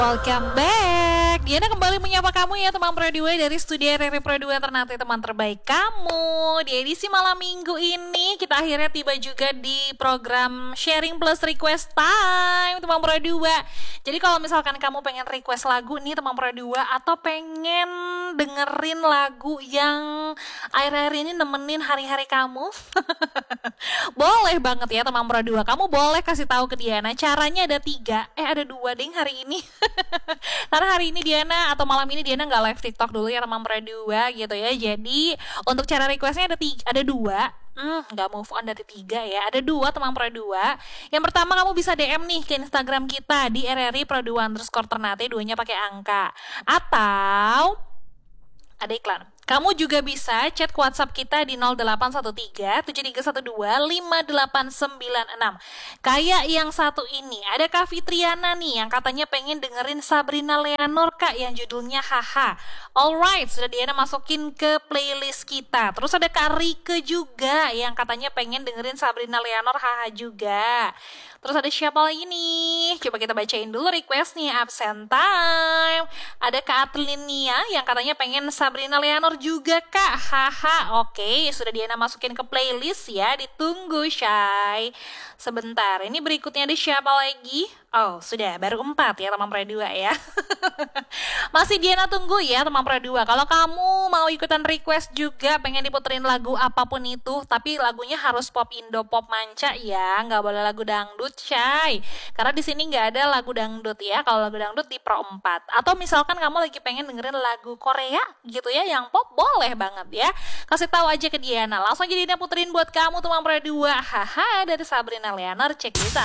Welcome back. Diana kembali menyapa kamu ya teman Pro 2 dari Studio RRI Pro 2 Ternate, teman terbaik kamu. Di edisi malam minggu ini kita akhirnya tiba juga di program Sharing Plus Request Time teman Pro 2. Jadi kalau misalkan kamu pengen request lagu nih teman Pro 2, atau pengen dengerin lagu yang akhir-akhir ini nemenin hari-hari kamu, boleh banget ya teman Pro 2. Kamu boleh kasih tahu ke Diana. Caranya ada 3, ada 2 ding hari ini. Karena hari ini Diana atau malam ini Diana nggak live TikTok dulu ya teman Pro 2 gitu ya. Jadi untuk cara requestnya ada 2. Nggak move on dari 3 ya. Ada 2 teman Pro 2. Yang pertama, kamu bisa DM nih ke Instagram kita di RRI Pro 2_ Ternate, 2-nya pakai angka. Atau ada iklan. Kamu juga bisa chat ke WhatsApp kita di 0813 7312 5896. Kayak yang satu ini, ada Kak Fitriana nih yang katanya pengen dengerin Sabrina Leonor Kak yang judulnya Haha. Alright, sudah Diana masukin ke playlist kita. Terus ada Kak Rike juga yang katanya pengen dengerin Sabrina Leonor Haha juga. Terus ada siapa lagi nih? Coba kita bacain dulu requestnya. Absent time. Ada Kak Atlinia yang katanya pengen Sabrina Leonor juga Kak. Haha. Oke, sudah Diana masukin ke playlist ya. Ditunggu Shay. Sebentar, ini berikutnya ada siapa lagi? Oh, sudah, baru 4 ya teman Pro 2 ya. Masih Diana tunggu ya teman Pro 2. Kalau kamu mau ikutan request juga, pengen diputerin lagu apapun itu, tapi lagunya harus pop Indo, pop manca ya, nggak boleh lagu dangdut Shay. Karena di sini nggak ada lagu dangdut ya. Kalau lagu dangdut di Pro 4. Atau misalkan kamu lagi pengen dengerin lagu Korea gitu ya, yang pop, boleh banget ya. Kasih tahu aja ke Diana. Langsung aja Diana puterin buat kamu teman Pro 2. Haha, dari Sabrina Leonor, cek bisa.